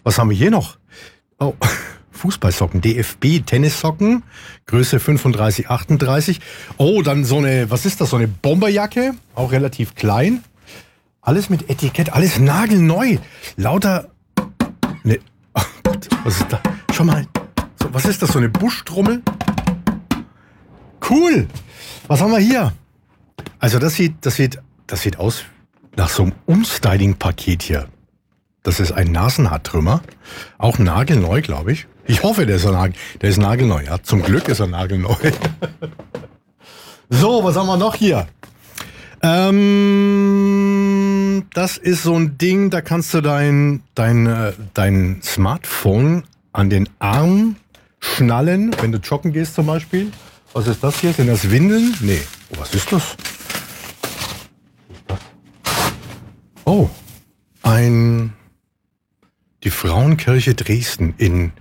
Was haben wir hier noch? Oh, Fußballsocken, DFB, Tennissocken, Größe 35, 38. Oh, dann so eine, was ist das, so eine Bomberjacke, auch relativ klein. Alles mit Etikett, alles nagelneu. Lauter, ne, oh Gott, was ist da? Schau mal, so, was ist das, so eine Buschtrommel? Cool. Was haben wir hier? Also das sieht aus nach so einem Umstyling-Paket hier. Das ist ein Nasenhaartrümmer. Auch nagelneu, glaube ich. Ich hoffe, der ist nagelneu. Ja, zum Glück ist er nagelneu. So, was haben wir noch hier? Das ist so ein Ding, da kannst du dein Smartphone an den Arm schnallen, wenn du joggen gehst zum Beispiel. Was ist das hier? Sind das Windeln? Nee. Oh, was ist das? Oh, die Frauenkirche Dresden in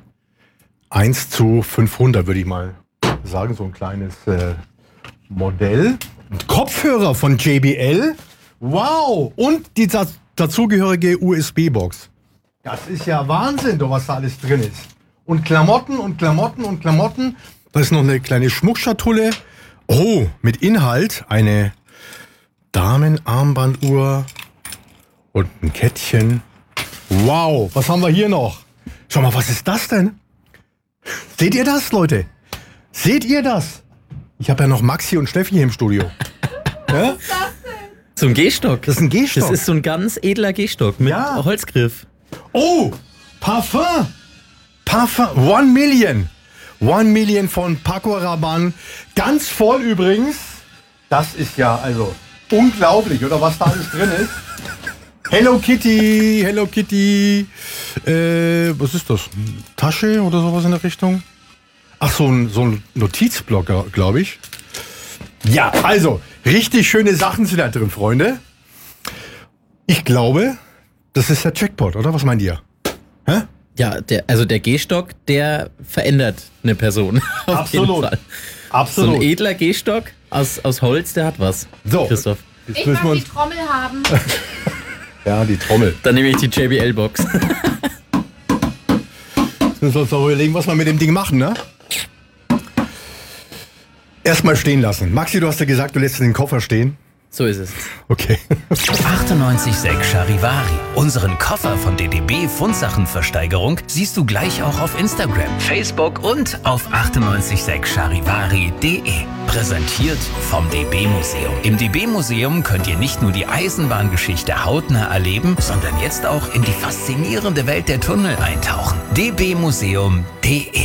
1:500, würde ich mal sagen, so ein kleines Modell. Kopfhörer von JBL. Wow! Und die dazugehörige USB-Box. Das ist ja Wahnsinn, was da alles drin ist. Und Klamotten und Klamotten und Klamotten. Da ist noch eine kleine Schmuckschatulle. Oh, mit Inhalt eine Damenarmbanduhr und ein Kettchen. Wow, was haben wir hier noch? Schau mal, was ist das denn? Seht ihr das, Leute? Seht ihr das? Ich habe ja noch Maxi und Steffi hier im Studio. Ja? Was ist das denn? So ein Gehstock. Das ist ein Gehstock. Das ist so ein ganz edler Gehstock mit Holzgriff. Oh, Parfum. 1 Million. 1 Million von Paco Rabanne. Ganz voll übrigens. Das ist ja also unglaublich, oder was da alles drin ist. Hello Kitty, Hello Kitty. Was ist das? Tasche oder sowas in der Richtung? Ach, so ein Notizblock, glaube ich. Ja, also, richtig schöne Sachen sind da drin, Freunde. Ich glaube, das ist der Jackpot, oder? Was meint ihr? Hä? Ja, der Gehstock, der verändert eine Person. Auf jeden Fall. Absolut. So ein edler Gehstock aus Holz, der hat was. So, Christoph. Ich mag die Trommel haben. Ja, die Trommel. Dann nehme ich die JBL-Box. Jetzt müssen wir uns noch überlegen, was wir mit dem Ding machen, ne? Erstmal stehen lassen. Maxi, du hast ja gesagt, du lässt den Koffer stehen. So ist es. Okay. 98,6 Charivari. Unseren Koffer von DDB Fundsachenversteigerung siehst du gleich auch auf Instagram, Facebook und auf 986charivari.de. Präsentiert vom DB Museum. Im DB Museum könnt ihr nicht nur die Eisenbahngeschichte hautnah erleben, sondern jetzt auch in die faszinierende Welt der Tunnel eintauchen. dbmuseum.de